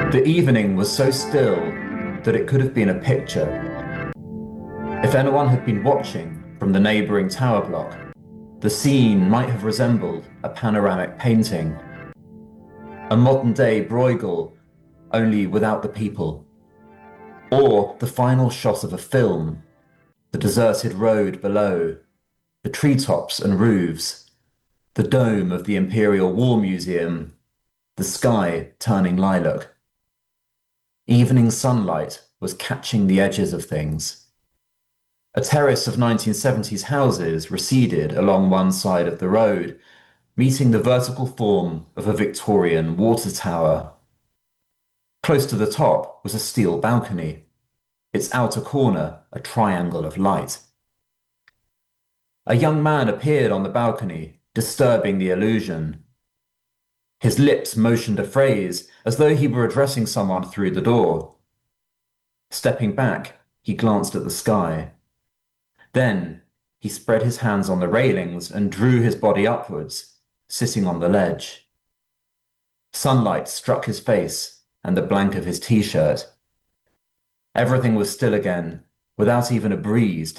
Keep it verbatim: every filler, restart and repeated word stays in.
The evening was so still that it could have been a picture. If anyone had been watching from the neighboring tower block, the scene might have resembled a panoramic painting. A modern-day Bruegel, only without the people. Or the final shot of a film, the deserted road below, the treetops and roofs, the dome of the Imperial War Museum, the sky turning lilac. Evening sunlight was catching the edges of things. A terrace of nineteen seventies houses receded along one side of the road, meeting the vertical form of a Victorian water tower. Close to the top was a steel balcony, its outer corner a triangle of light. A young man appeared on the balcony, disturbing the illusion. His lips motioned a phrase as though he were addressing someone through the door. Stepping back, he glanced at the sky. Then he spread his hands on the railings and drew his body upwards, sitting on the ledge. Sunlight struck his face and the blank of his t-shirt. Everything was still again, without even a breeze to